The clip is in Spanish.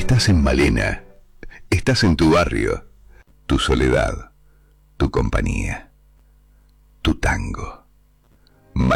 Estás en Malena. Estás en tu barrio. Tu soledad. Tu compañía.